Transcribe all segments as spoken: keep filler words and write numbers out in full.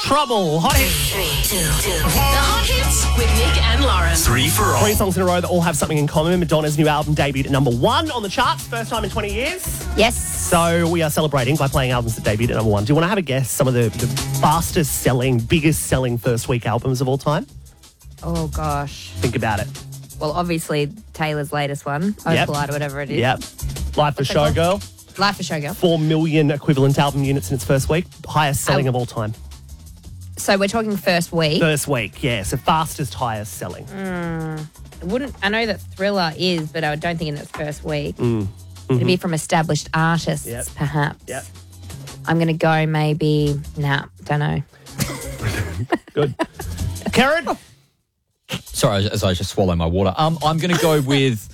Trouble. Hot hits. Three, two, two. The Hot Hits with Nick and Lauren. Three for all. Three songs in a row that all have something in common. Madonna's new album debuted at number one on the charts, first time in twenty years. Yes. So we are celebrating by playing albums that debuted at number one. Do you want to have a guess some of the, the fastest selling, biggest selling first week albums of all time? Oh, gosh. Think about it. Well, obviously, Taylor's latest one, Yep. Opalite or whatever it is. Yep. Life for What's that called? Showgirl. Life for Showgirl. Four million equivalent album units in its first week. Highest selling Oh. of all time. So we're talking first week. First week, yeah. So fastest, highest selling. I wouldn't. I know that Thriller is, but I don't think in its first week. Mm. It'd be from established artists, Yep. perhaps. Yep. I'm going to go maybe. Nah, don't know. Good. Karen? Sorry, as I just swallow my water. Um, I'm going to go with.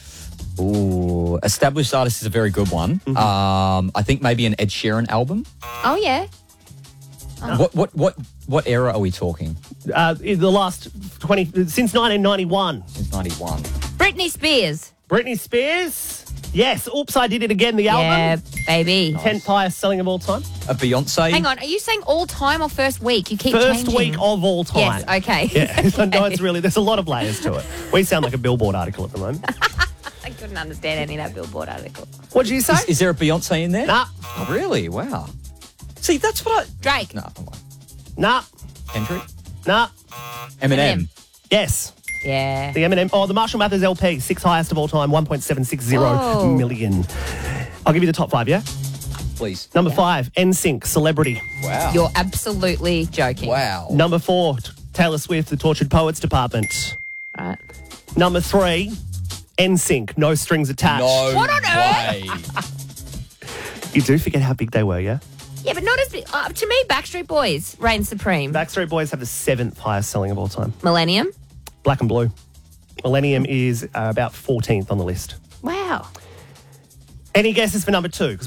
Ooh, established artist is a very good one. Mm-hmm. Um, I think maybe an Ed Sheeran album. Oh yeah. What what what what era are we talking? Uh, in the last twenty, since nineteen ninety-one. Since ninety-one. Britney Spears. Britney Spears. Yes. Oops, I Did It Again, the Yeah, album. baby. tenth highest selling of all time. A Beyonce. Hang on. Are you saying all time or first week? You keep First changing. week of all time. Yes. Okay. Yeah. No, it's really, there's a lot of layers to it. We sound like a Billboard article at the moment. I couldn't understand any of that Billboard article. What'd you say? Is, is there a Beyonce in there? Nah. Oh, really? Wow. See, that's what I. Drake. No, I'm like Nah. Kendrick. Nah. Eminem. Yes. Yeah. The Eminem. Oh, the Marshall Mathers L P, sixth highest of all time, one point seven six zero Whoa. million. I'll give you the top five, yeah? Please. Number five, N Sync, Celebrity. Wow. You're absolutely joking. wow. Number four, T- Taylor Swift, The Tortured Poets Department. Right. Number three, N Sync, No Strings Attached. No What on way. You do forget how big they were, yeah? Yeah, but not as big. Uh, to me, Backstreet Boys reign supreme. Backstreet Boys have the seventh highest selling of all time. Millennium. Black and Blue. Millennium is uh, about fourteenth on the list. Wow. Any guesses for number two? 'Cause